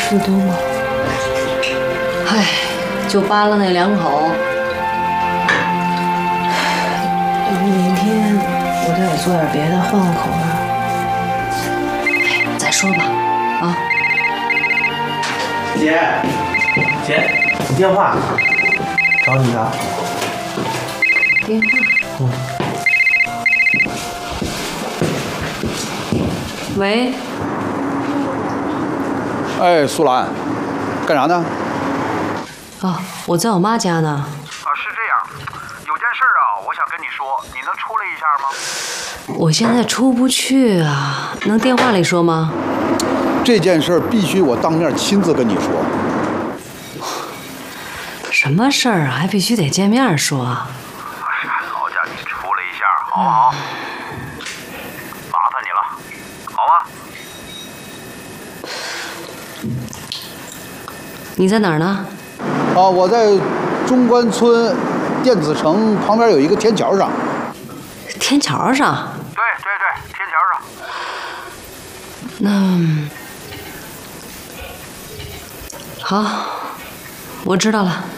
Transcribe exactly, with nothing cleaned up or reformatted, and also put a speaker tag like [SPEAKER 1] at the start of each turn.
[SPEAKER 1] 吃的多吗？唉，就扒拉那两口。要不明天我再做点别的，换个口味。再说吧，啊。
[SPEAKER 2] 姐，姐，你电话，找你的。
[SPEAKER 1] 电话。嗯。喂。
[SPEAKER 3] 哎，苏兰，干啥呢？
[SPEAKER 1] 啊，我在我妈家呢。
[SPEAKER 4] 啊，是这样，有件事啊，我想跟你说，你能出来一下吗？
[SPEAKER 1] 我现在出不去啊，能电话里说吗？
[SPEAKER 3] 这件事必须我当面亲自跟你说。
[SPEAKER 1] 什么事儿啊？还必须得见面说啊？
[SPEAKER 4] 哎呀，劳驾你出来一下，好不好？麻烦你了，好吗？
[SPEAKER 1] 你在哪儿呢？
[SPEAKER 3] 啊，我在中关村电子城旁边有一个天桥上。
[SPEAKER 1] 天桥上？
[SPEAKER 4] 对对对，天桥上。
[SPEAKER 1] 那好，我知道了。